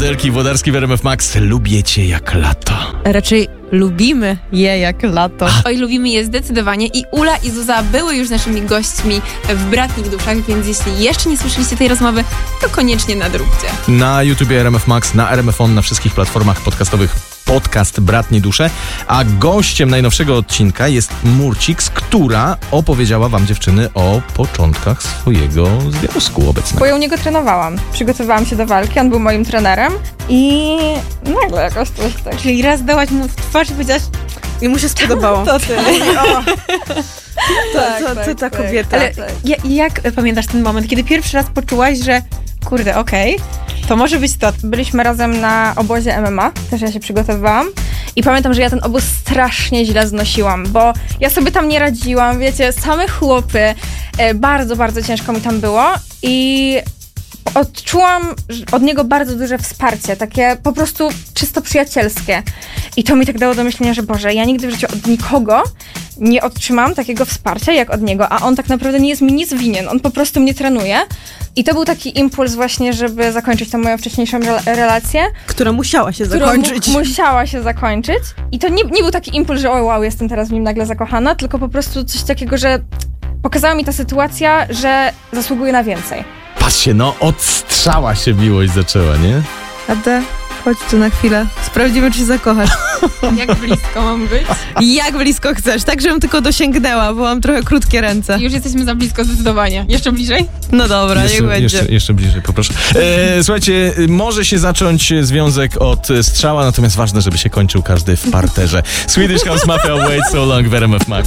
Modelki Włodarski w RMF Max. Lubię cię jak lato. Raczej lubimy je jak lato. Oj, lubimy je zdecydowanie i Ula i Zuza były już naszymi gośćmi w Bratnich Duszach, więc jeśli jeszcze nie słyszeliście tej rozmowy, to koniecznie nadróbcie. Na YouTubie RMF Max, na RMF On, na wszystkich platformach podcastowych podcast Bratnie Dusze, a gościem najnowszego odcinka jest Murciks, która opowiedziała wam, dziewczyny, o początkach swojego związku obecnego. Bo ja u niego trenowałam. Przygotowywałam się do walki, on był moim trenerem i nagle jakoś coś tak. Czyli raz dałaś mu w twarz i powiedziałaś, i mu się spodobało. To ty. To ta kobieta. Ale Jak pamiętasz ten moment, kiedy pierwszy raz poczułaś, że kurde, okej, to może być to. byliśmy razem na obozie MMA, też ja się przygotowywałam i pamiętam, że ja ten obóz strasznie źle znosiłam, bo ja sobie tam nie radziłam, wiecie, same chłopy, bardzo, bardzo ciężko mi tam było i odczułam od niego bardzo duże wsparcie, takie po prostu czysto przyjacielskie. I to mi tak dało do myślenia, że Boże, ja nigdy w życiu od nikogo nie otrzymałam takiego wsparcia jak od niego, a on tak naprawdę nie jest mi nic winien, on po prostu mnie trenuje. I to był taki impuls właśnie, żeby zakończyć tę moją wcześniejszą relację. Która musiała się zakończyć. Musiała się zakończyć. I to nie był taki impuls, że o wow, jestem teraz w nim nagle zakochana, tylko po prostu coś takiego, że pokazała mi ta sytuacja, że zasługuje na więcej. Patrzcie, no od strzała się miłość zaczęła, nie? Ada, chodź tu na chwilę. Sprawdzimy, czy się zakochasz. Jak blisko mam być? Jak blisko chcesz, tak żebym tylko dosięgnęła, bo mam trochę krótkie ręce. Już jesteśmy za blisko zdecydowanie. Jeszcze bliżej? No dobra, niech będzie. Jeszcze bliżej, poproszę. Słuchajcie, może się zacząć związek od strzała, natomiast ważne, żeby się kończył każdy w parterze. Swedish House Mafia, Wait So Long w RMF Max.